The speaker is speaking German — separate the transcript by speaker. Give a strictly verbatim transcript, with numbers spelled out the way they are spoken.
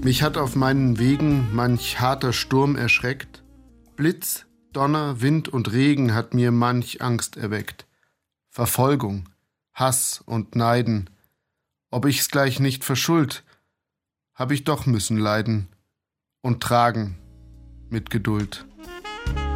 Speaker 1: Mich hat auf meinen Wegen manch harter Sturm erschreckt. Blitz, Donner, Wind und Regen hat mir manch Angst erweckt. Verfolgung, Hass und Neiden, ob ich's gleich nicht verschuld, hab ich doch müssen leiden und tragen mit Geduld.